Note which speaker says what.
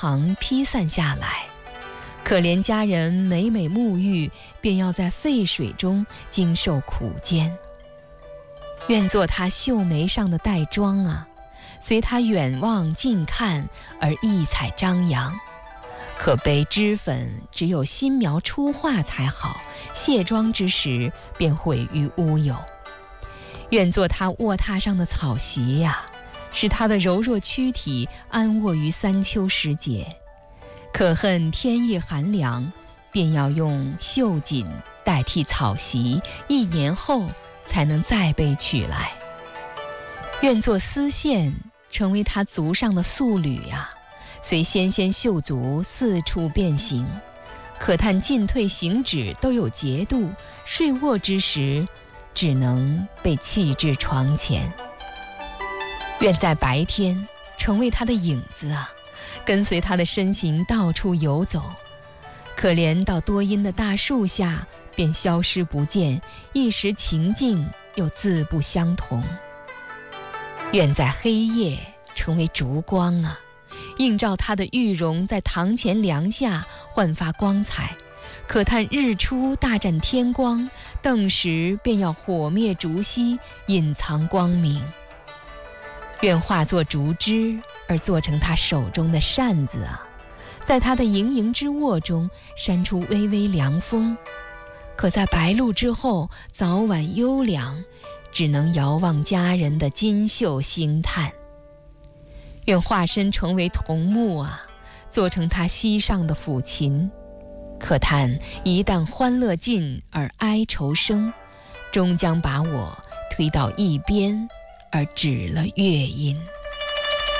Speaker 1: 旁披散下来。可怜家人每每沐浴，便要在沸水中经受苦煎。愿做他秀眉上的带妆啊，随他远望近看而异彩张扬。可悲脂粉只有新苗初化才好，卸妆之时便毁于乌有。愿做他卧榻上的草席呀，使他的柔弱躯体安卧于三秋时节。可恨天意寒凉，便要用绣锦代替草席，1年后才能再被取来。愿做丝线，成为他足上的素履呀，随纤纤绣足四处变形。可叹进退行止都有节度，睡卧之时只能被弃至床前。愿在白天成为他的影子啊，跟随他的身形到处游走。可怜到多阴的大树下便消失不见，一时情境又自不相同。愿在黑夜成为烛光啊，映照他的玉容在堂前梁下焕发光彩。可叹日出大展天光，顿时便要火灭烛熄，隐藏光明。愿化作竹枝而做成他手中的扇子啊，在他的盈盈之握中扇出微微凉风。可在白露之后早晚幽凉，只能遥望家人的金秀星叹。愿化身成为桐木啊，做成他膝上的抚琴。可叹一旦欢乐尽而哀愁生，终将把我推到一边而止了乐音。